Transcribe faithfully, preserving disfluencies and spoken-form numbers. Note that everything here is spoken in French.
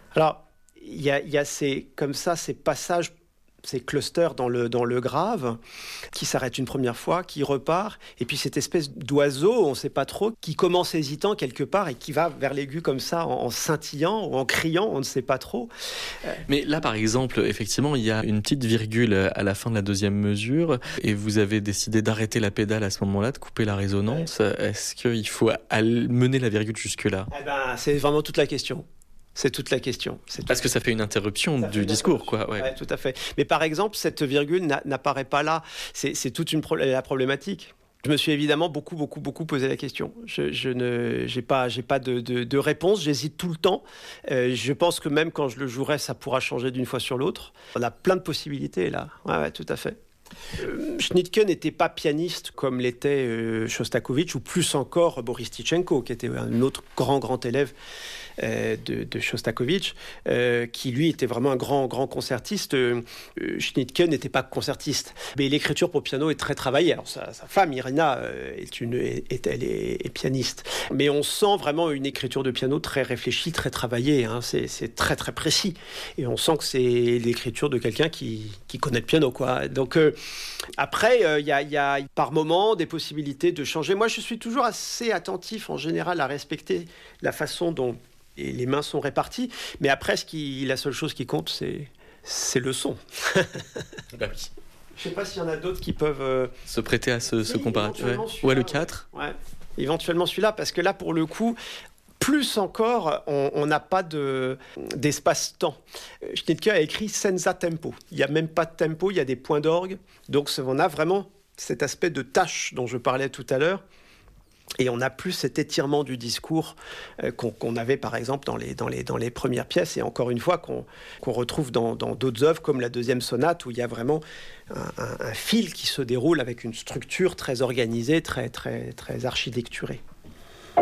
Alors, il y a, il y a ces, comme ça, ces passages, ces clusters dans le, dans le grave, qui s'arrête une première fois, qui repart, et puis cette espèce d'oiseau, on ne sait pas trop, qui commence hésitant quelque part et qui va vers l'aigu comme ça, en, en scintillant ou en criant, on ne sait pas trop. Mais là, par exemple, effectivement, il y a une petite virgule à la fin de la deuxième mesure, et vous avez décidé d'arrêter la pédale à ce moment-là, de couper la résonance. Ouais. Est-ce qu'il faut mener la virgule jusque-là ? Eh ben, c'est vraiment toute la question. C'est toute la question. C'est Parce que ça fait une interruption ça du discours, quoi. Ouais. Ouais, tout à fait. Mais par exemple, cette virgule n'a, n'apparaît pas là. C'est, c'est toute une pro- la problématique. Je me suis évidemment beaucoup, beaucoup, beaucoup posé la question. Je, je ne, j'ai pas, j'ai pas de, de, de réponse. J'hésite tout le temps. Euh, je pense que même quand je le jouerai, ça pourra changer d'une fois sur l'autre. On a plein de possibilités là. Ouais, ouais, tout à fait. Euh, Schnittke n'était pas pianiste comme l'était euh, Shostakovich ou plus encore Boris Tichenko, qui était un autre grand, grand élève euh, de, de Shostakovich, euh, qui lui était vraiment un grand, grand concertiste. Euh, Schnittke n'était pas concertiste. Mais l'écriture pour piano est très travaillée. Alors sa, sa femme, Irina, euh, est, une, est, elle est, est pianiste. Mais on sent vraiment une écriture de piano très réfléchie, très travaillée. Hein. C'est, c'est très, très précis. Et on sent que c'est l'écriture de quelqu'un qui, qui connaît le piano, quoi. Donc, euh, après, il euh, y, y a par moment des possibilités de changer. Moi, je suis toujours assez attentif, en général, à respecter la façon dont les mains sont réparties. Mais après, ce qui, la seule chose qui compte, c'est, c'est le son. Bah oui. Je ne sais pas s'il y en a d'autres qui peuvent... Euh... se prêter à ce, ce oui, comparatif. Ouais, ouais, le quatre. Ouais. Éventuellement celui-là, parce que là, pour le coup... Plus encore, on n'a pas de, d'espace-temps. Schnittke a écrit senza tempo. Il n'y a même pas de tempo, il y a des points d'orgue. Donc on a vraiment cet aspect de tâche dont je parlais tout à l'heure. Et on n'a plus cet étirement du discours euh, qu'on, qu'on avait par exemple dans les, dans, les, dans les premières pièces. Et encore une fois, qu'on, qu'on retrouve dans, dans d'autres œuvres comme la deuxième sonate où il y a vraiment un, un, un fil qui se déroule avec une structure très organisée, très, très, très architecturée.